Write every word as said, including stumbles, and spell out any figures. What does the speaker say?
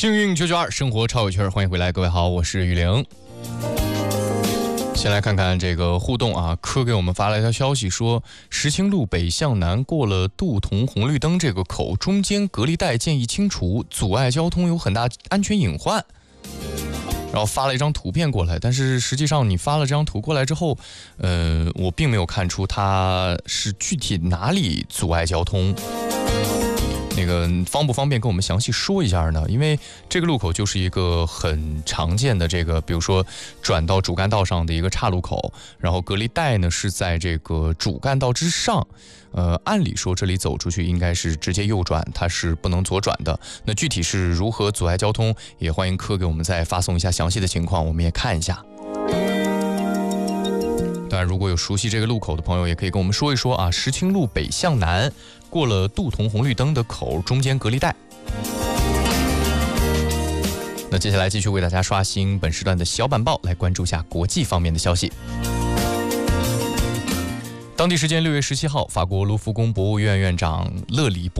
幸运九九二，生活超有趣儿，欢迎回来，各位好，我是雨玲。先来看看这个互动啊，科给我们发来一条消息说，石青路北向南过了杜同红绿灯这个口，中间隔离带建议清除，阻碍交通，有很大安全隐患。然后发了一张图片过来，但是实际上你发了这张图过来之后，呃，我并没有看出它是具体哪里阻碍交通。那个方不方便跟我们详细说一下呢？因为这个路口就是一个很常见的这个，比如说转到主干道上的一个岔路口，然后隔离带呢是在这个主干道之上。呃，按理说这里走出去应该是直接右转，它是不能左转的。那具体是如何阻碍交通，也欢迎科给我们再发送一下详细的情况，我们也看一下。当然，如果有熟悉这个路口的朋友，也可以跟我们说一说啊。石青路北向南，过了杜同红绿灯的口，中间隔离带。那接下来继续为大家刷新本时段的小板报，来关注一下国际方面的消息。当地时间六月十七号，法国卢浮宫博物院院长勒里博